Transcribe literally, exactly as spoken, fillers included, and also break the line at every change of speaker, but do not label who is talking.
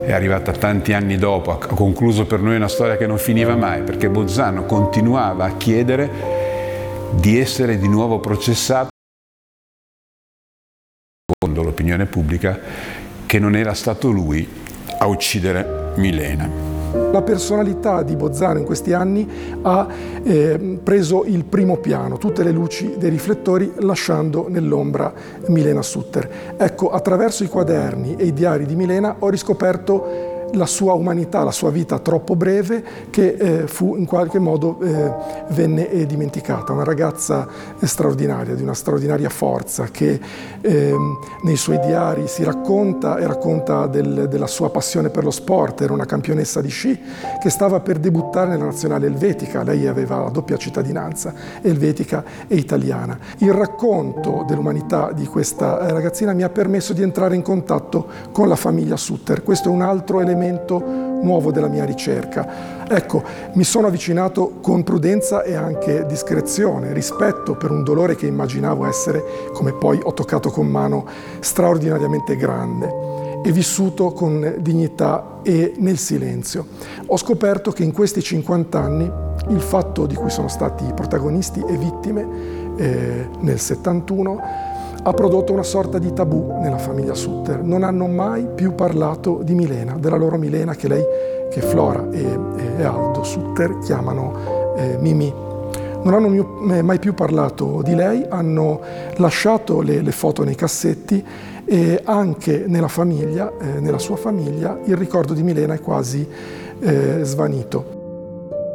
È arrivata tanti anni dopo, ha concluso per noi una storia che non finiva mai, perché Bolzano continuava a chiedere di essere di nuovo processato secondo l'opinione pubblica che non era stato lui a uccidere Milena.
La personalità di Bolzano in questi anni ha eh, preso il primo piano, tutte le luci dei riflettori, lasciando nell'ombra Milena Sutter. Ecco, attraverso i quaderni e i diari di Milena ho riscoperto la sua umanità, la sua vita troppo breve che eh, fu in qualche modo eh, venne eh, dimenticata. Una ragazza eh, straordinaria, di una straordinaria forza che eh, nei suoi diari si racconta e racconta del, della sua passione per lo sport. Era una campionessa di sci che stava per debuttare nella nazionale elvetica. Lei aveva la doppia cittadinanza, elvetica e italiana. Il racconto dell'umanità di questa ragazzina mi ha permesso di entrare in contatto con la famiglia Sutter. Questo è un altro elemento nuovo della mia ricerca. Ecco, mi sono avvicinato con prudenza e anche discrezione, rispetto per un dolore che immaginavo essere, come poi ho toccato con mano, straordinariamente grande, e vissuto con dignità e nel silenzio. Ho scoperto che in questi cinquanta anni il fatto di cui sono stati protagonisti e vittime eh, nel settantuno ha prodotto una sorta di tabù nella famiglia Sutter. Non hanno mai più parlato di Milena, della loro Milena che lei, che Flora e, e Aldo Sutter chiamano eh, Mimì. Non hanno mio, mai più parlato di lei, hanno lasciato le, le foto nei cassetti e anche nella famiglia, eh, nella sua famiglia, il ricordo di Milena è quasi eh, svanito.